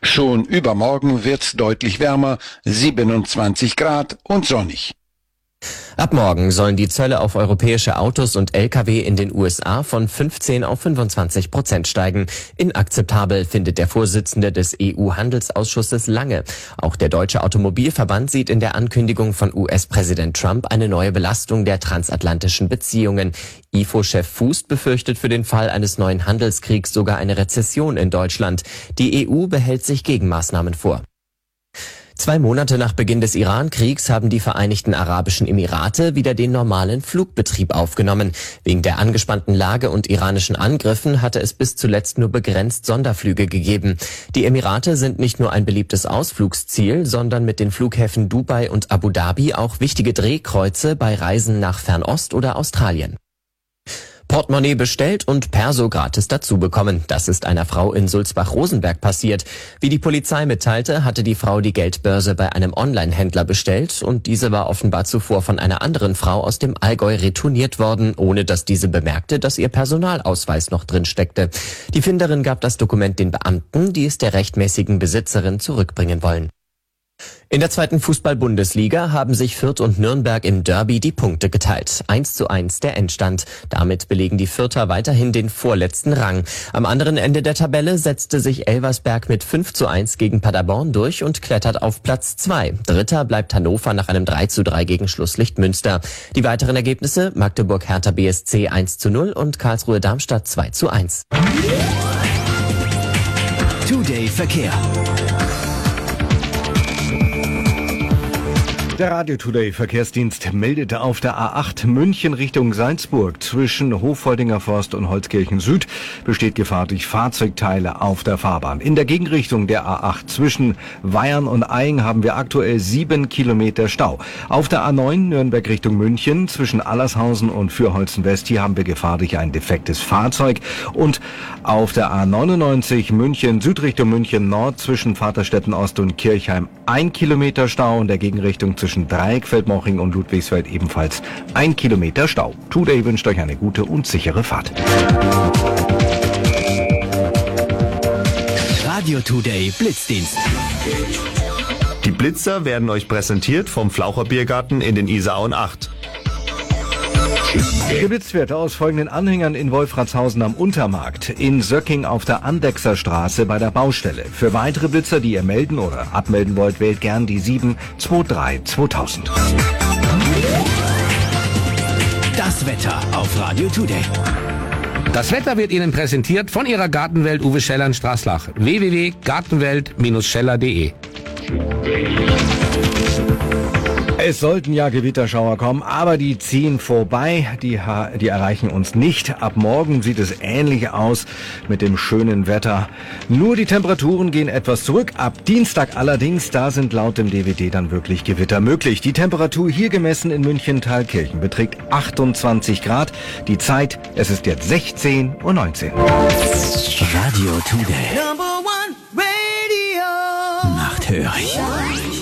Schon übermorgen wird's deutlich wärmer, 27 Grad und sonnig. Ab morgen sollen die Zölle auf europäische Autos und Lkw in den USA von 15 auf 25% steigen. Inakzeptabel findet der Vorsitzende des EU-Handelsausschusses Lange. Auch der Deutsche Automobilverband sieht in der Ankündigung von US-Präsident Trump eine neue Belastung der transatlantischen Beziehungen. IFO-Chef Fußt befürchtet für den Fall eines neuen Handelskriegs sogar eine Rezession in Deutschland. Die EU behält sich Gegenmaßnahmen vor. 2 Monate nach Beginn des Iran-Kriegs haben die Vereinigten Arabischen Emirate wieder den normalen Flugbetrieb aufgenommen. Wegen der angespannten Lage und iranischen Angriffen hatte es bis zuletzt nur begrenzt Sonderflüge gegeben. Die Emirate sind nicht nur ein beliebtes Ausflugsziel, sondern mit den Flughäfen Dubai und Abu Dhabi auch wichtige Drehkreuze bei Reisen nach Fernost oder Australien. Portemonnaie bestellt und Perso gratis dazu bekommen. Das ist einer Frau in Sulzbach-Rosenberg passiert. Wie die Polizei mitteilte, hatte die Frau die Geldbörse bei einem Online-Händler bestellt und diese war offenbar zuvor von einer anderen Frau aus dem Allgäu retourniert worden, ohne dass diese bemerkte, dass ihr Personalausweis noch drin steckte. Die Finderin gab das Dokument den Beamten, die es der rechtmäßigen Besitzerin zurückbringen wollen. In der 2. Fußball-Bundesliga haben sich Fürth und Nürnberg im Derby die Punkte geteilt. 1:1 der Endstand. Damit belegen die Fürther weiterhin den vorletzten Rang. Am anderen Ende der Tabelle setzte sich Elversberg mit 5:1 gegen Paderborn durch und klettert auf Platz 2. Dritter bleibt Hannover nach einem 3:3 gegen Schlusslicht Münster. Die weiteren Ergebnisse: Magdeburg-Hertha BSC 1:0 und Karlsruhe-Darmstadt 2:1. Today Verkehr. Der Radio Today Verkehrsdienst meldete auf der A8 München Richtung Salzburg zwischen Hoffoldinger Forst und Holzkirchen Süd besteht Gefahr durch Fahrzeugteile auf der Fahrbahn. In der Gegenrichtung der A8 zwischen Weyern und Aing haben wir aktuell 7 Kilometer Stau. Auf der A9 Nürnberg Richtung München zwischen Allershausen und Fürholzen West, hier haben wir Gefahr durch ein defektes Fahrzeug. Und auf der A99 München Süd Richtung München Nord zwischen Vaterstetten Ost und Kirchheim 1 Kilometer Stau. In der Gegenrichtung zwischen Dreieck, Feldmoching und Ludwigsfeld ebenfalls 1 Kilometer Stau. Today wünscht euch eine gute und sichere Fahrt. Radio Today Blitzdienst. Die Blitzer werden euch präsentiert vom Flaucher Biergarten in den Isarauen 8. Geblitzt wird aus folgenden Anhängern in Wolfratshausen am Untermarkt, in Söcking auf der Andechser Straße bei der Baustelle. Für weitere Blitzer, die ihr melden oder abmelden wollt, wählt gern die 723 2000. Das Wetter auf Radio Today. Das Wetter wird Ihnen präsentiert von Ihrer Gartenwelt Uwe Scheller in Straßlach. www.gartenwelt-scheller.de. Es sollten ja Gewitterschauer kommen, aber die ziehen vorbei, die erreichen uns nicht. Ab morgen sieht es ähnlich aus mit dem schönen Wetter. Nur die Temperaturen gehen etwas zurück. Ab Dienstag allerdings, da sind laut dem DWD dann wirklich Gewitter möglich. Die Temperatur hier gemessen in München-Thalkirchen beträgt 28 Grad. Die Zeit, es ist jetzt 16:19 Uhr. Radio Today. Nachthörig.